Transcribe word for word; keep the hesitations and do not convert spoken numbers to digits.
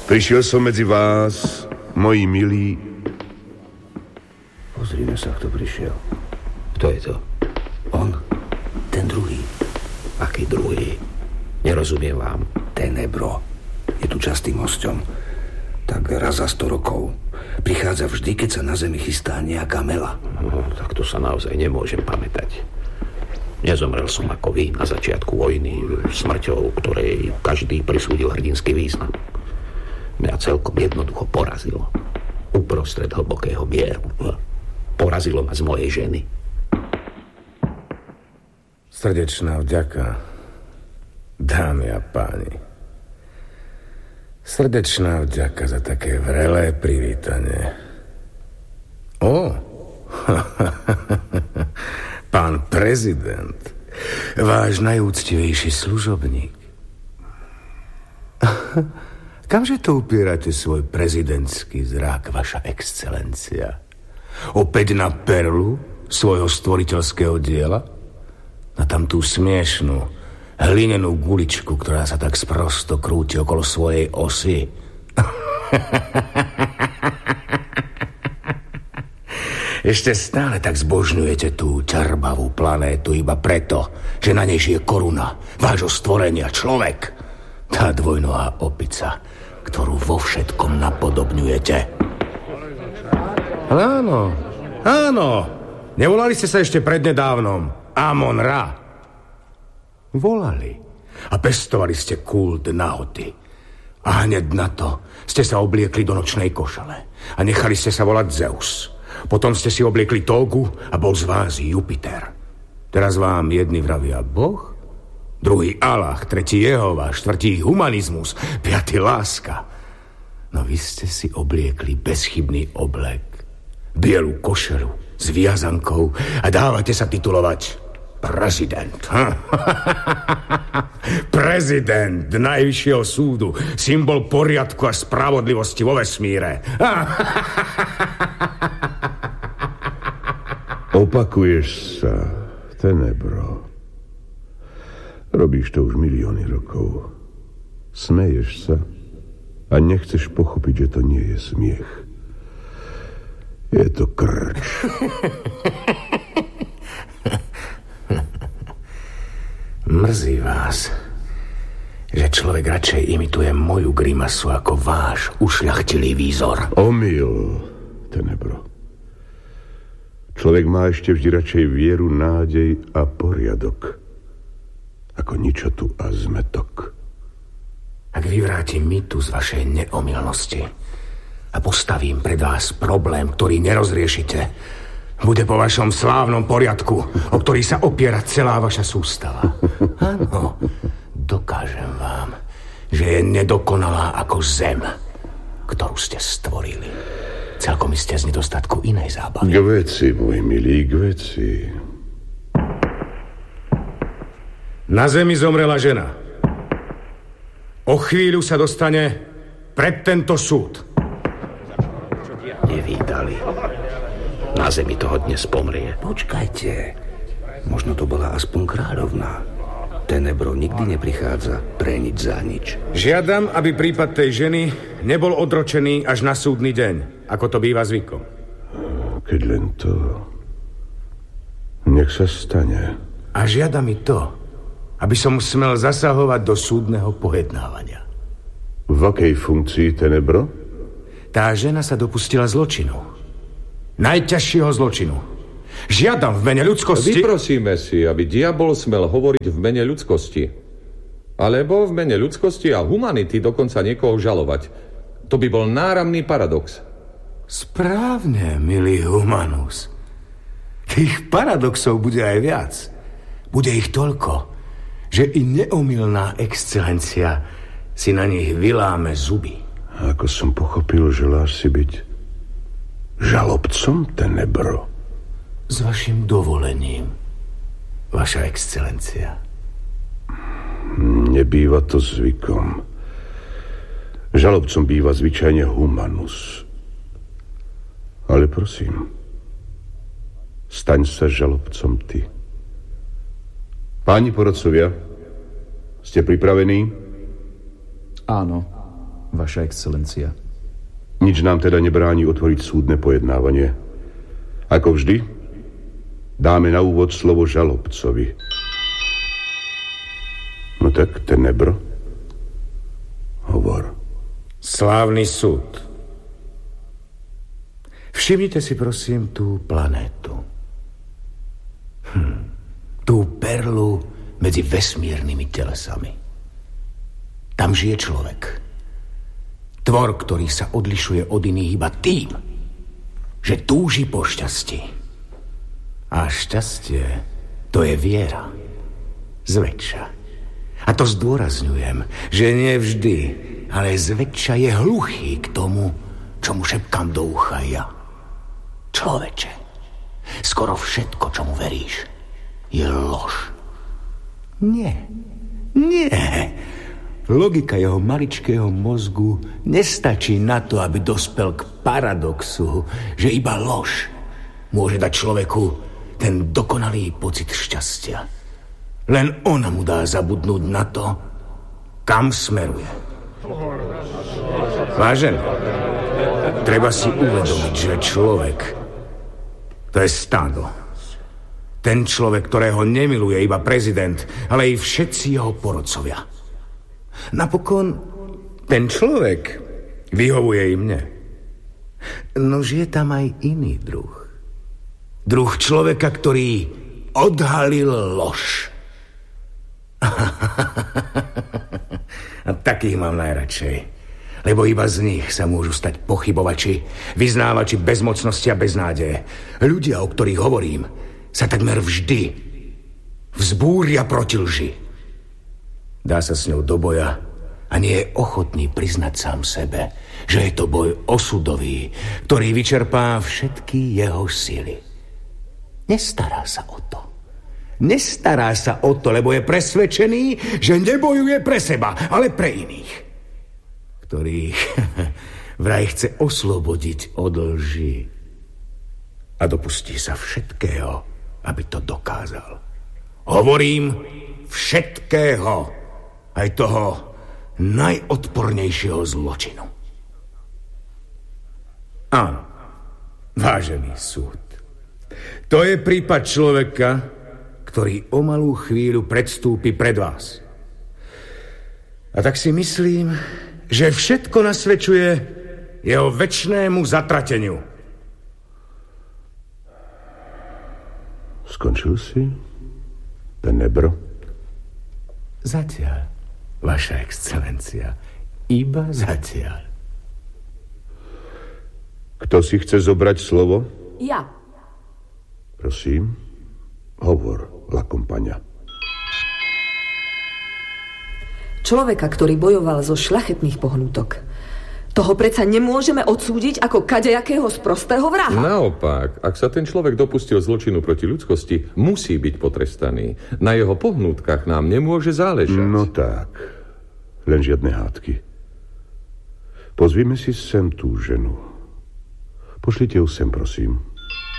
Prišiel som medzi vás, moji milí. Pozrime sa, kto prišiel. Kto je to? On, ten druhý. Aký druhý? Nerozumiem vám. Tenebro. Je tu častým hosťom. Tak raz za sto rokov. Prichádza vždy, keď sa na zemi chystá nejaká mela. No, tak to sa naozaj nemôžem pamätať. Nezomrel som ako vy na začiatku vojny, smrťou, ktorej každý prisúdil hrdinský význam. Mňa celkom jednoducho porazilo. Uprostred hlbokého mieru. Porazilo ma z mojej ženy. Srdečná vďaka, dámy a páni. Srdečná vďaka za také vrelé privítanie. Ó, pán prezident, váš najúctivejší služobník. Kamže to upierate svoj prezidentský zrak, vaša excelencia? Opäť na perlu svojho stvoriteľského diela? Na tam tú smiešnú, hlinenú guličku, ktorá sa tak sprosto krúti okolo svojej osy? Ešte stále tak zbožňujete tú ťarbavú planétu iba preto, že na nej žije koruna vášho stvorenia, človek. Tá dvojnohá opica, ktorú vo všetkom napodobňujete. Ale áno, áno. Nevolali ste sa ešte prednedávnom Amon-Ra. Volali. A pestovali ste kult nahoty. A hneď na to ste sa obliekli do nočnej košele. A nechali ste sa volať Zeus. Potom ste si obliekli tógu a bol z vás Jupiter. Teraz vám jedni vravia Boh, druhý Allah, tretí Jehova, štvrtý humanizmus, piatý láska. No vy ste si obliekli bezchybný oblek, bielu košelu s viazankou a dávate sa titulovať prezident. Prezident najvyššieho súdu, symbol poriadku a spravodlivosti vo vesmíre. Opakuješ sa, Tenebro. Robíš to už milióny rokov. Smeješ sa a nechceš pochopiť, že to nie je smiech. Je to krč. Mrzí vás, že človek radšej imituje moju grimasu ako váš ušľachtilý výzor. Omyl, Tenebro. Človek má ešte vždy radšej vieru, nádej a poriadok ako ničotu a zmetok. Ak vyvrátim mýtus vašej neomylnosti a postavím pred vás problém, ktorý nerozriešite, bude po vašom slávnom poriadku, o ktorý sa opiera celá vaša sústava. Áno, dokážem vám, že je nedokonalá ako zem, ktorú ste stvorili. Celkom iste z nedostatku inej zábavy. K veci, môj milý, k veci. Na zemi zomrela žena. O chvíľu sa dostane pred tento súd. Nevídali. Na zemi toho dnes pomrie. Počkajte. Možno to bola aspoň kráľovná. Tenebro nikdy neprichádza pre nič za nič. Žiadam, aby prípad tej ženy nebol odročený až na súdny deň, ako to býva zvykom. Keď len to... Nech sa stane. A žiadam i to, aby som smel zasahovať do súdneho pojednávania. V akej funkcii, Tenebro? Tá žena sa dopustila zločinu. Najťažšieho zločinu. Žiadam v mene ľudskosti... Vyprosíme si, aby diabol smel hovoriť v mene ľudskosti. Alebo v mene ľudskosti a humanity dokonca niekoho žalovať. To by bol náramný paradox. Správne, milý Humanus. Tých paradoxov bude aj viac. Bude ich toľko, že i neomylná excelencia si na nich vyláme zuby. A ako som pochopil, želáš si byť žalobcom, Tenebro? S vašim dovolením, vaša excelencia. Nebýva to zvykom. Žalobcom býva zvyčajne Humanus. Ale prosím, staň sa žalobcom ty. Páni poradcovia, ste pripravení? Áno. vaša excelencia. Nič nám teda nebráni otvoriť súdne pojednávanie. Ako vždy, dáme na úvod slovo žalobcovi. No tak, Tenebro, hovor. Slávny súd. Všimnite si, prosím, tú planétu. Hm. Tú perlu medzi vesmírnymi telesami. Tam žije človek. Tvor, ktorý sa odlišuje od iných iba tým, že túži po šťastí. A šťastie, to je viera. Zväčša. A to zdôrazňujem, že nie vždy, ale zväčša je hluchý k tomu, čo mu šepkám do ucha ja. Človeče, skoro všetko, čo mu veríš, je lož. Nie, nie. Logika jeho maličkého mozgu nestačí na to, aby dospel k paradoxu, že iba lož môže dať človeku ten dokonalý pocit šťastia. Len ona mu dá zabudnúť na to, kam smeruje. Vážený, treba si uvedomiť, že človek to je stádo. Ten človek, ktorého nemiluje iba prezident, ale i všetci jeho porodcovia. Napokon ten človek vyhovuje i mne. No je tam aj iný druh. Druh človeka, ktorý odhalil lož. A takých mám najradšej. Lebo iba z nich sa môžu stať pochybovači, vyznávači bezmocnosti a beznádeje. Ľudia, o ktorých hovorím, sa takmer vždy vzbúria proti lži. Dá sa s ňou do boja a nie je ochotný priznať sám sebe, že je to boj osudový, ktorý vyčerpá všetky jeho sily. Nestará sa o to. Nestará sa o to, lebo je presvedčený, že nebojuje pre seba, ale pre iných, ktorých vraj chce oslobodiť od lži. A dopustí sa všetkého, aby to dokázal. Hovorím všetkého, aj toho najodpornejšieho zločinu. Áno, vážený súd. To je prípad človeka, ktorý o malú chvíľu predstúpi pred vás. A tak si myslím, že všetko nasvedčuje jeho večnému zatrateniu. Skončil si, Tenebro? Zatiaľ, vaša excelencia. Iba zatiaľ. Kto si chce zobrať slovo? Ja. Prosím, hovor, la compaña. Človeka, ktorý bojoval zo šľachetných pohnutok. Toho predsa nemôžeme odsúdiť ako kadejakého sprostého vraha. Naopak, ak sa ten človek dopustil zločinu proti ľudskosti, musí byť potrestaný. Na jeho pohnutkách nám nemôže záležať. No tak, len žiadne hádky. Pozvime si sem tú ženu. Pošlite ju sem, prosím.